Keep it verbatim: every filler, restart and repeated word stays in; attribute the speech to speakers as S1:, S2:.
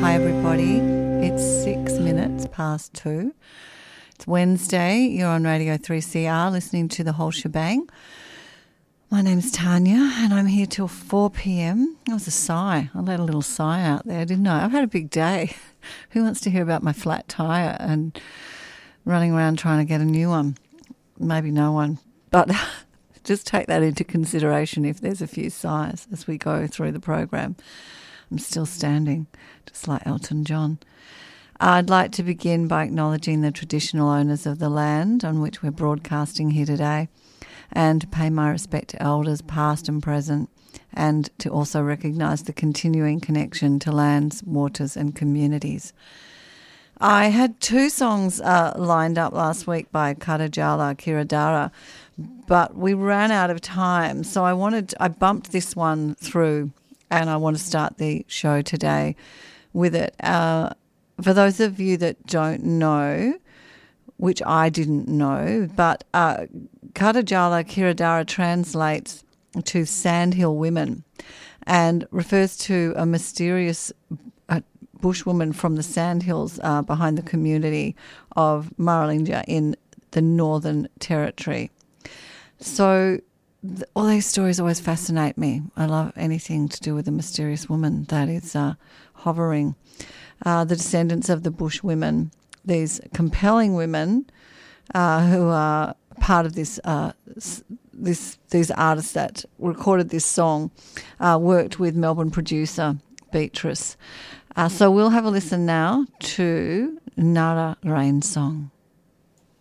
S1: Hi everybody, it's six minutes past two. It's Wednesday, you're on Radio three C R listening to the whole shebang. My name's Tanya and I'm here till four p.m. That was a sigh. I let a little sigh out there, didn't I? I've had a big day. Who wants to hear about my flat tyre and running around trying to get a new one? Maybe no one. But just take that into consideration if there's a few sighs as we go through the program. I'm still standing, just like Elton John. I'd like to begin by acknowledging the traditional owners of the land on which we're broadcasting here today, and to pay my respect to elders past and present, and to also recognise the continuing connection to lands, waters and communities. I had two songs uh, lined up last week by Kadajala Kiradara, but we ran out of time, so I wanted I bumped this one through, and I want to start the show today with it. Uh, for those of you that don't know, which I didn't know, but uh, Kadajala Kiradara translates to Sandhill Women and refers to a mysterious uh, bushwoman from the Sandhills uh, behind the community of Maralinga in the Northern Territory. So th- all these stories always fascinate me. I love anything to do with a mysterious woman that is uh, hovering. Uh, the descendants of the bush women, these compelling women uh, who are part of this, uh, this these artists that recorded this song, uh, worked with Melbourne producer Beatrice. Uh, so we'll have a listen now to Nara Rain Song.